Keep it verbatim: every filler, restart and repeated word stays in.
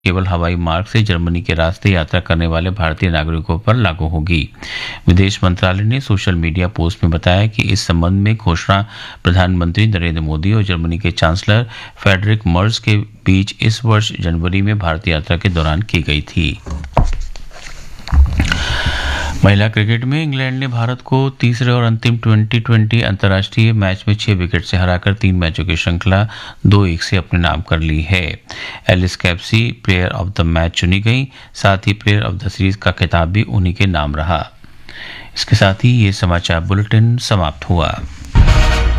केवल हवाई मार्ग से जर्मनी के रास्ते यात्रा करने वाले भारतीय नागरिकों पर लागू होगी। विदेश मंत्रालय ने सोशल मीडिया पोस्ट में बताया कि इस संबंध में घोषणा प्रधानमंत्री नरेंद्र मोदी और जर्मनी के चांसलर फ्रेडरिक मर्ज के बीच इस वर्ष जनवरी में भारत यात्रा के दौरान की गई थी। महिला क्रिकेट में इंग्लैंड ने भारत को तीसरे और अंतिम ट्वेंटी ट्वेंटी अंतर्राष्ट्रीय मैच में छह विकेट से हराकर तीन मैचों की श्रृंखला दो एक से अपने नाम कर ली है। Alice Capsey player of the match चुनी गई, साथ ही प्लेयर ऑफ द सीरीज का खिताब भी उन्हीं के नाम रहा। इसके साथ ही ये समाचार बुलेटिन समाप्त हुआ।